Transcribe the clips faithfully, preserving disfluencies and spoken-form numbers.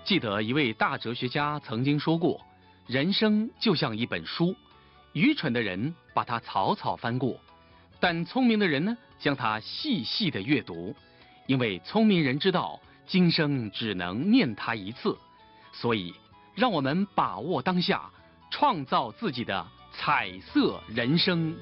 记得一位大哲学家曾经说过，人生就像一本书，愚蠢的人把它草草翻过，但聪明的人呢，将它细细的阅读，因为聪明人知道今生只能念它一次，所以让我们把握当下，创造自己的彩色人生。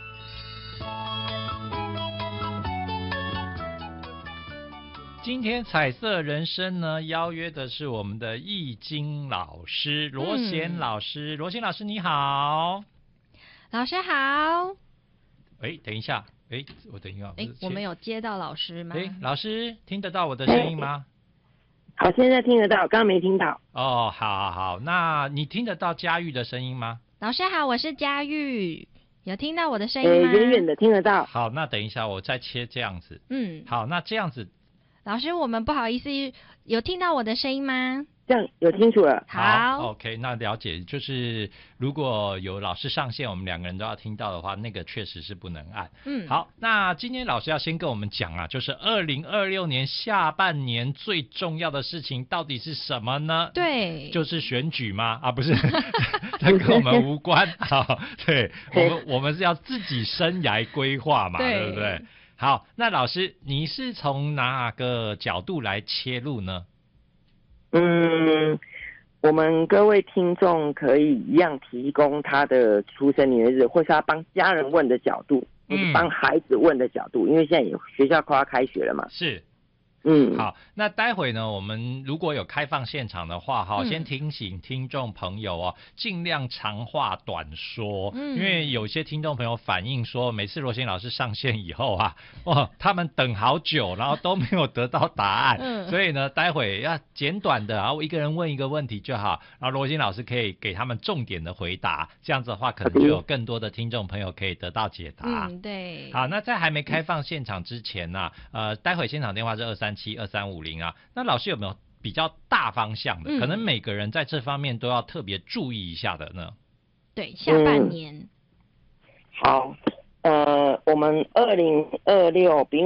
今天彩色人生呢，邀约的是我们的易经老师罗贤老师。罗贤老师你好。 老师好。 哎，等一下，哎，我等一下。 哎，我们有接到老师吗？ 哎，老师听得到我的声音吗？ 好，现在听得到，刚刚没听到。 哦，好好好，那你听得到佳玉的声音吗？ 老师好，我是佳玉，有听到我的声音吗？ 呃，远远的听得到。 好，那等一下我再切这样子。 嗯， 好，那这样子。 老师，我们不好意思，有听到我的声音吗？ 这样有清楚了。 好, 好 ，OK， 那了解，就是如果有老师上线，我们两个人都要听到的话，那个确实是不能按。 嗯， 好，那今天老师要先跟我们讲啊，就是二零二六年下半年最重要的事情到底是什么呢？ 对， 就是选举吗？啊，不是，这跟我们无关。好，对我们我们是要自己生涯规划嘛， 对, 对不对？好，那老师，你是从哪个角度来切入呢？ 嗯，我们各位听众可以一样提供他的出生年月日，或是他帮家人问的角度，或是帮孩子问的角度，因为现在也学校快要开学了嘛。 是。 嗯， 好，那待会呢，我们如果有开放现场的话，哈、嗯，先提醒听众朋友哦，尽量长话短说，嗯，因为有些听众朋友反映说，每次罗贤老师上线以后啊，哇，他们等好久，然后都没有得到答案，嗯，所以呢，待会要简短的，然后一个人问一个问题就好，然后罗贤老师可以给他们重点的回答，这样子的话，可能就有更多的听众朋友可以得到解答。 嗯，对。 好，那在还没开放现场之前呢、啊，呃，待会现场电话是二三七二三五零啊，那老师有没有比较大方向的、嗯、可能每个人在这方面都要特别注意一下的呢？ 对，下半年、 嗯、好，呃我们二零二六